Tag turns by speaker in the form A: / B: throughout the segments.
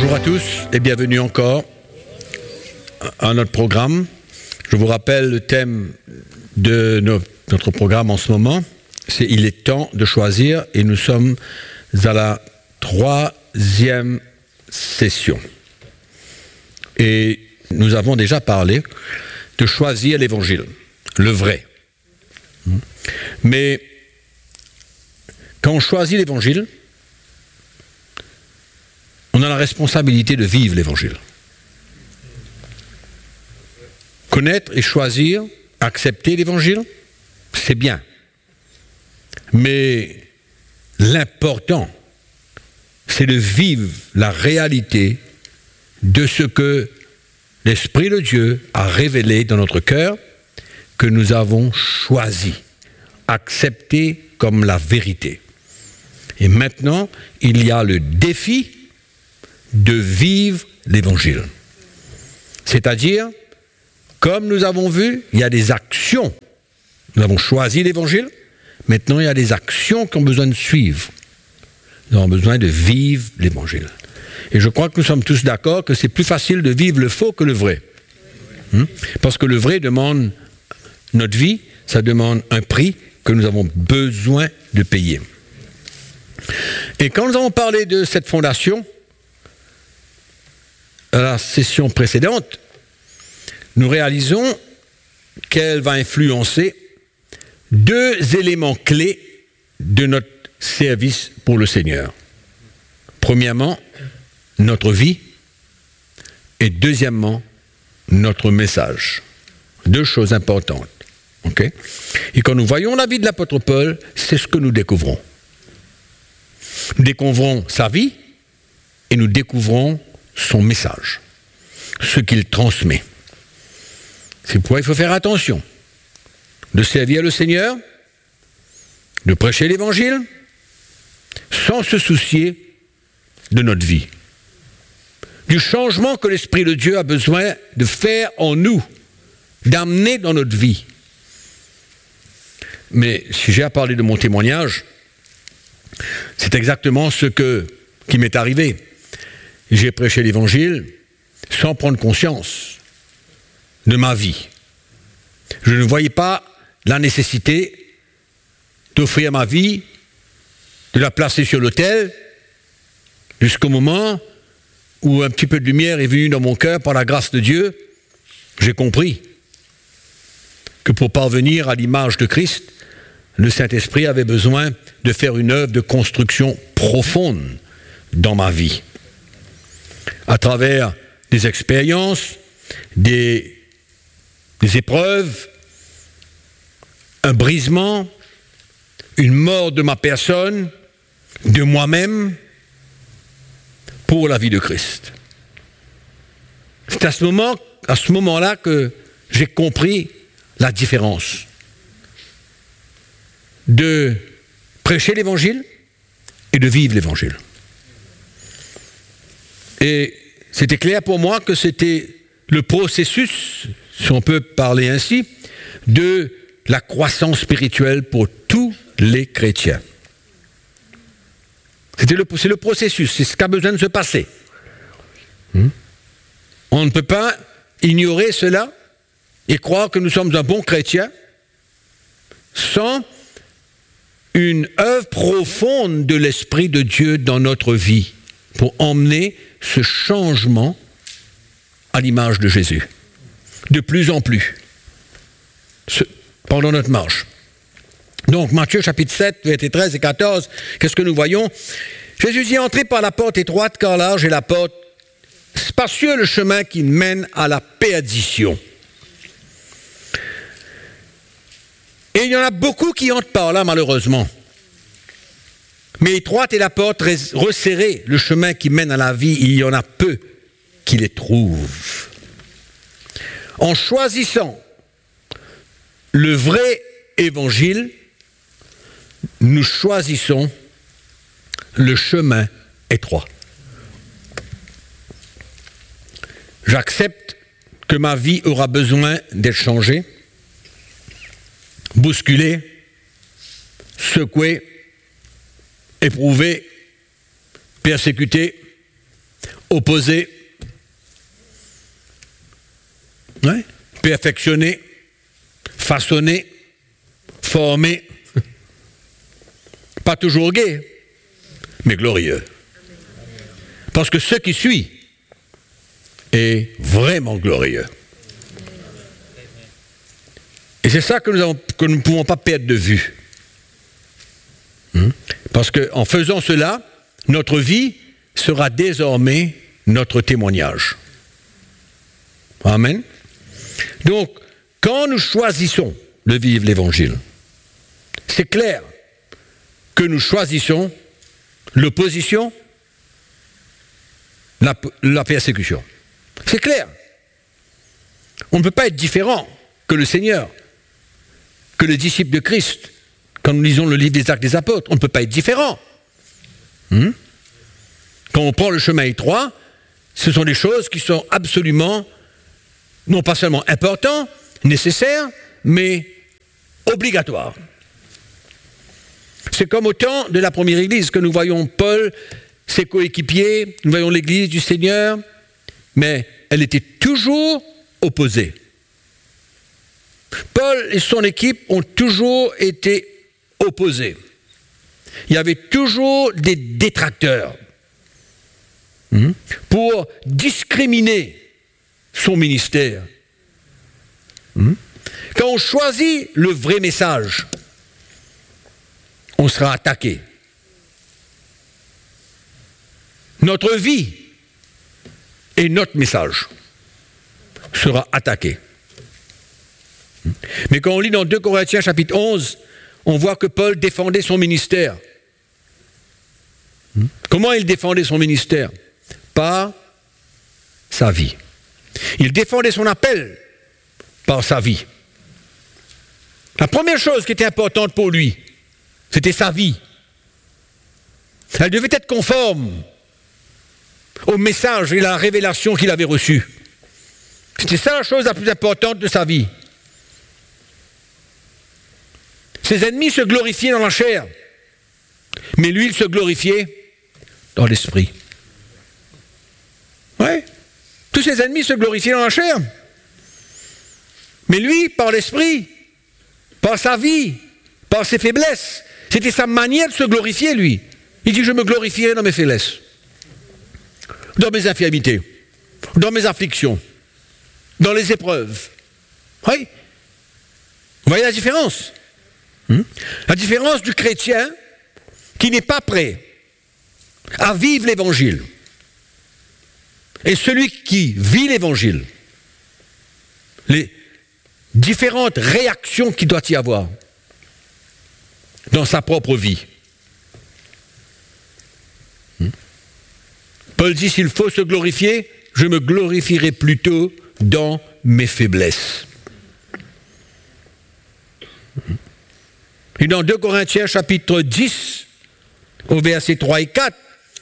A: Bonjour à tous et bienvenue encore à notre programme. Je vous rappelle le thème de notre programme en ce moment, c'est « Il est temps de choisir » et nous sommes à la 3e session. Et nous avons déjà parlé de choisir l'évangile, le vrai. Mais quand on choisit l'évangile, on a la responsabilité de vivre l'évangile. Connaître et choisir, accepter l'évangile, c'est bien. Mais l'important, c'est de vivre la réalité de ce que l'Esprit de Dieu a révélé dans notre cœur, que nous avons choisi, accepté comme la vérité. Et maintenant, il y a le défi de vivre l'évangile. C'est-à-dire, comme nous avons vu, il y a des actions. Nous avons choisi l'évangile. Maintenant, il y a des actions qui ont besoin de suivre. Nous avons besoin de vivre l'évangile. Et je crois que nous sommes tous d'accord que c'est plus facile de vivre le faux que le vrai. Parce que le vrai demande notre vie, ça demande un prix que nous avons besoin de payer. Et quand nous avons parlé de cette fondation, à la session précédente, nous réalisons qu'elle va influencer 2 éléments clés de notre service pour le Seigneur. Premièrement, notre vie et deuxièmement, notre message. 2 choses importantes. Okay? Et quand nous voyons la vie de l'apôtre Paul, c'est ce que nous découvrons. Nous découvrons sa vie et nous découvrons son message, ce qu'il transmet. C'est pourquoi il faut faire attention de servir le Seigneur, de prêcher l'Évangile, sans se soucier de notre vie, du changement que l'Esprit de Dieu a besoin de faire en nous, d'amener dans notre vie. Mais si j'ai à parler de mon témoignage, c'est exactement ce qui m'est arrivé. J'ai prêché l'Évangile sans prendre conscience de ma vie. Je ne voyais pas la nécessité d'offrir ma vie, de la placer sur l'autel, jusqu'au moment où un petit peu de lumière est venue dans mon cœur par la grâce de Dieu. J'ai compris que pour parvenir à l'image de Christ, le Saint-Esprit avait besoin de faire une œuvre de construction profonde dans ma vie. À travers des expériences, des épreuves, un brisement, une mort de ma personne, de moi-même, pour la vie de Christ. C'est à ce moment-là que j'ai compris la différence de prêcher l'Évangile et de vivre l'Évangile. Et c'était clair pour moi que c'était le processus, si on peut parler ainsi, de la croissance spirituelle pour tous les chrétiens. C'est le processus, c'est ce qui a besoin de se passer. On ne peut pas ignorer cela et croire que nous sommes un bon chrétien sans une œuvre profonde de l'Esprit de Dieu dans notre vie pour emmener ce changement à l'image de Jésus. De plus en plus. Pendant notre marche. Donc, Matthieu chapitre 7, versets 13 et 14, qu'est-ce que nous voyons? Jésus dit, entrez par la porte étroite, car large est la porte, spacieux le chemin qui mène à la perdition. Et il y en a beaucoup qui entrent par là, malheureusement. Mais étroite est la porte, resserrée le chemin qui mène à la vie, il y en a peu qui les trouvent. En choisissant le vrai évangile, nous choisissons le chemin étroit. J'accepte que ma vie aura besoin d'être changée, bousculée, secouée, éprouvée, persécutée, opposé, ouais, perfectionné, façonné, formé, pas toujours gai, mais glorieux. Parce que ce qui suit est vraiment glorieux. Et c'est ça que nous ne pouvons pas perdre de vue. Parce qu'en faisant cela, notre vie sera désormais notre témoignage. Amen. Donc, quand nous choisissons de vivre l'Évangile, c'est clair que nous choisissons l'opposition, la persécution. C'est clair. On ne peut pas être différent que le Seigneur, que les disciples de Christ. Quand nous lisons le livre des Actes des Apôtres, on ne peut pas être différent. Quand on prend le chemin étroit, ce sont des choses qui sont absolument, non pas seulement importantes, nécessaires, mais obligatoires. C'est comme au temps de la première Église que nous voyons Paul, ses coéquipiers, nous voyons l'Église du Seigneur, mais elle était toujours opposée. Paul et son équipe ont toujours été opposés. Il y avait toujours des détracteurs pour discriminer son ministère. Quand on choisit le vrai message, on sera attaqué. Notre vie et notre message sera attaqué. Mais quand on lit dans 2 Corinthiens chapitre 11, on voit que Paul défendait son ministère. Comment il défendait son ministère? Par sa vie. Il défendait son appel par sa vie. La première chose qui était importante pour lui, c'était sa vie. Elle devait être conforme au message et à la révélation qu'il avait reçue. C'était ça la chose la plus importante de sa vie. Ses ennemis se glorifiaient dans la chair, mais lui, il se glorifiait dans l'esprit. Oui, tous ses ennemis se glorifiaient dans la chair, mais lui, par l'esprit, par sa vie, par ses faiblesses, c'était sa manière de se glorifier, lui. Il dit, je me glorifierai dans mes faiblesses, dans mes infirmités, dans mes afflictions, dans les épreuves. Oui, vous voyez la différence? La différence du chrétien qui n'est pas prêt à vivre l'Évangile et celui qui vit l'Évangile, les différentes réactions qu'il doit y avoir dans sa propre vie. Paul dit, s'il faut se glorifier, je me glorifierai plutôt dans mes faiblesses. Et dans 2 Corinthiens chapitre 10, au verset 3 et 4,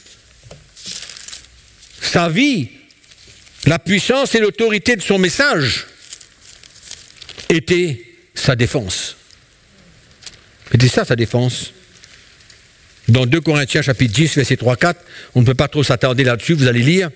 A: sa vie, la puissance et l'autorité de son message étaient sa défense. C'était ça sa défense. Dans 2 Corinthiens chapitre 10, verset 3-4, on ne peut pas trop s'attarder là-dessus, vous allez lire.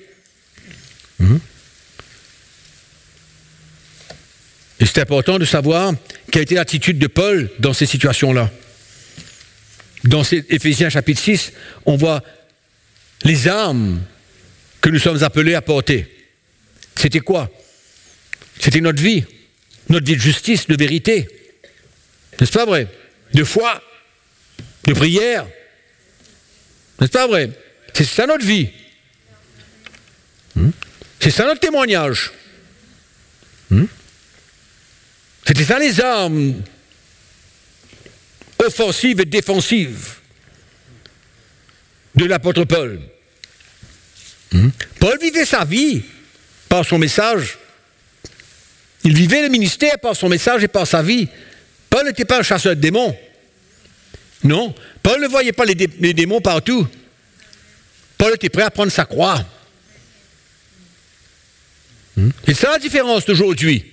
A: Et c'est important de savoir quelle était l'attitude de Paul dans ces situations-là. Dans Éphésiens chapitre 6, on voit les armes que nous sommes appelés à porter. C'était quoi? C'était notre vie de justice, de vérité. N'est-ce pas vrai? De foi, de prière. N'est-ce pas vrai? C'est ça notre vie. C'est ça notre témoignage. C'était ça les armes offensives et défensives de l'apôtre Paul. Paul vivait sa vie par son message. Il vivait le ministère par son message et par sa vie. Paul n'était pas un chasseur de démons. Non, Paul ne voyait pas les démons partout. Paul était prêt à prendre sa croix. C'est ça la différence d'aujourd'hui.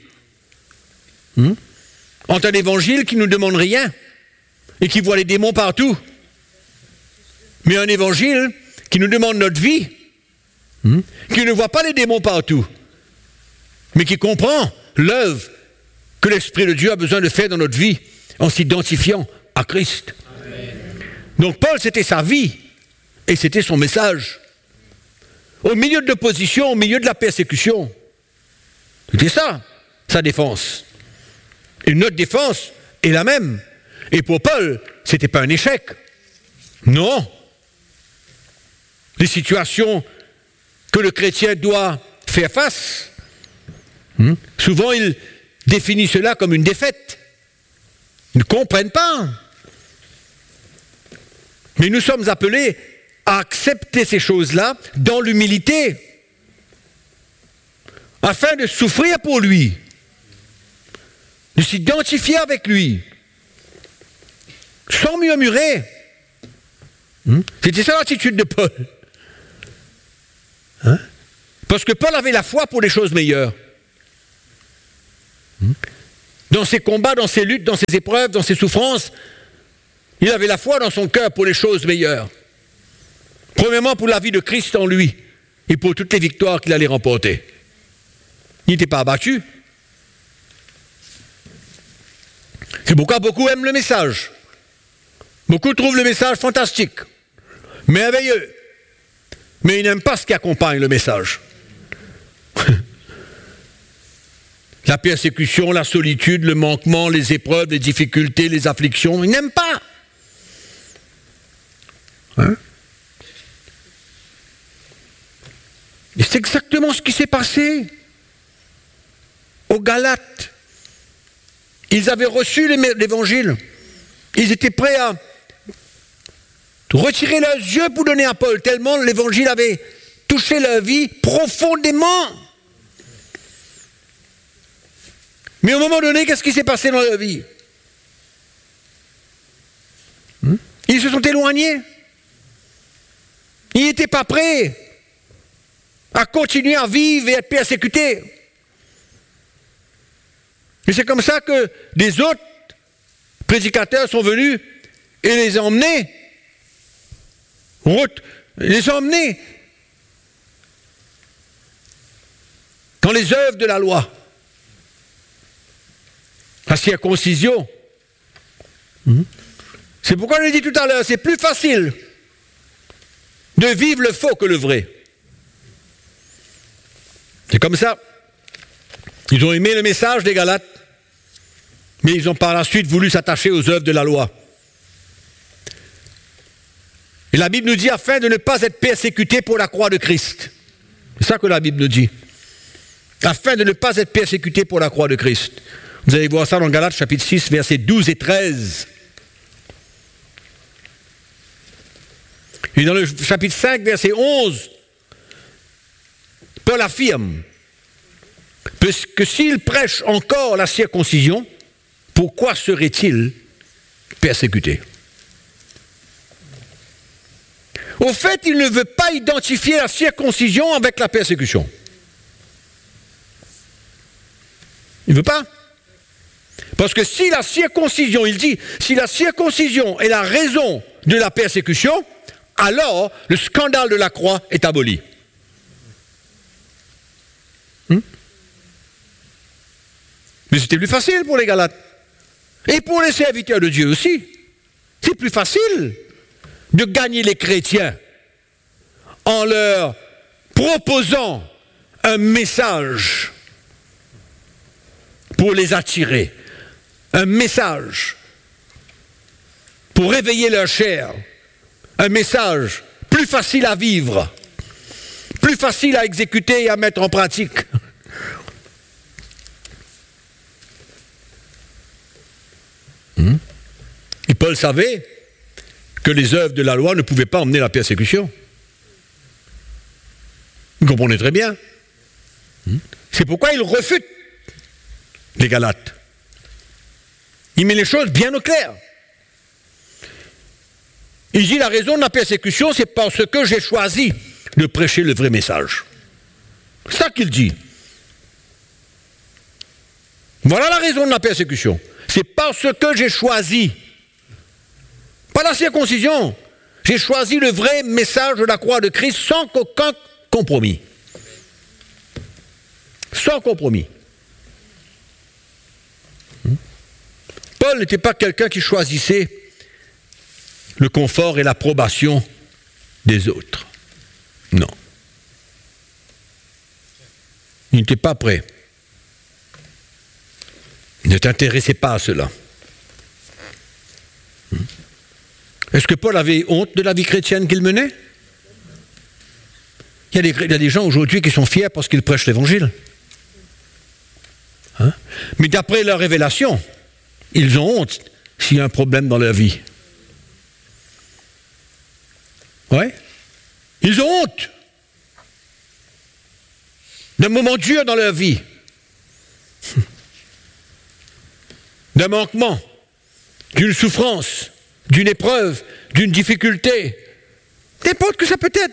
A: Entre un évangile qui ne nous demande rien et qui voit les démons partout, mais un évangile qui nous demande notre vie qui ne voit pas les démons partout, mais qui comprend l'œuvre que l'Esprit de Dieu a besoin de faire dans notre vie en s'identifiant à Christ. Amen. Donc Paul, c'était sa vie et c'était son message. Au milieu de l'opposition, au milieu de la persécution, c'était ça, sa défense. Et notre défense est la même. Et pour Paul, ce n'était pas un échec. Non. Les situations que le chrétien doit faire face, souvent il définit cela comme une défaite. Ils ne comprennent pas. Mais nous sommes appelés à accepter ces choses-là dans l'humilité, afin de souffrir pour lui, de s'identifier avec lui, sans murmurer. C'était ça l'attitude de Paul. Parce que Paul avait la foi pour des choses meilleures. Dans ses combats, dans ses luttes, dans ses épreuves, dans ses souffrances, il avait la foi dans son cœur pour les choses meilleures. Premièrement, pour la vie de Christ en lui et pour toutes les victoires qu'il allait remporter. Il n'était pas abattu. C'est pourquoi beaucoup aiment le message. Beaucoup trouvent le message fantastique, merveilleux, mais ils n'aiment pas ce qui accompagne le message. La persécution, la solitude, le manquement, les épreuves, les difficultés, les afflictions, ils n'aiment pas. Et c'est exactement ce qui s'est passé aux Galates. Ils avaient reçu l'évangile. Ils étaient prêts à retirer leurs yeux pour donner à Paul, tellement l'évangile avait touché leur vie profondément. Mais au moment donné, qu'est-ce qui s'est passé dans leur vie? Ils se sont éloignés. Ils n'étaient pas prêts à continuer à vivre et à être persécutés. Et c'est comme ça que des autres prédicateurs sont venus et les ont emmenés dans les œuvres de la loi. La circoncision. C'est pourquoi je l'ai dit tout à l'heure, c'est plus facile de vivre le faux que le vrai. C'est comme ça. Ils ont aimé le message des Galates, mais ils ont par la suite voulu s'attacher aux œuvres de la loi. Et la Bible nous dit afin de ne pas être persécutés pour la croix de Christ. C'est ça que la Bible nous dit. Afin de ne pas être persécutés pour la croix de Christ. Vous allez voir ça dans Galates chapitre 6, versets 12 et 13. Et dans le chapitre 5, verset 11, Paul affirme que s'il prêche encore la circoncision, pourquoi serait-il persécuté? Au fait, il ne veut pas identifier la circoncision avec la persécution. Il ne veut pas. Parce que si la circoncision, il dit, si la circoncision est la raison de la persécution, alors le scandale de la croix est aboli. Mais c'était plus facile pour les Galates. Et pour les serviteurs de Dieu aussi. C'est plus facile de gagner les chrétiens en leur proposant un message pour les attirer. Un message pour réveiller leur chair. Un message plus facile à vivre, plus facile à exécuter et à mettre en pratique. Et Paul savait que les œuvres de la loi ne pouvaient pas emmener la persécution. Vous comprenez très bien. C'est pourquoi il refute les Galates. Il met les choses bien au clair. Il dit la raison de la persécution, c'est parce que j'ai choisi de prêcher le vrai message. C'est ça qu'il dit. Voilà la raison de la persécution. C'est parce que j'ai choisi, pas la circoncision, j'ai choisi le vrai message de la croix de Christ sans qu'aucun compromis. Sans compromis. Paul n'était pas quelqu'un qui choisissait le confort et l'approbation des autres. Non. Il n'était pas prêt. Il ne t'intéressait pas à cela. Est-ce que Paul avait honte de la vie chrétienne qu'il menait? Il y a des gens aujourd'hui qui sont fiers parce qu'ils prêchent l'Évangile. Hein? Mais d'après leur révélation, ils ont honte s'il y a un problème dans leur vie. Ouais? Ils ont honte d'un moment dur dans leur vie, d'un manquement, d'une souffrance, d'une épreuve, d'une difficulté, n'importe que ça peut être.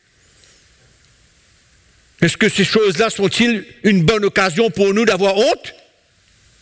A: Est-ce que ces choses-là sont-ils une bonne occasion pour nous d'avoir honte?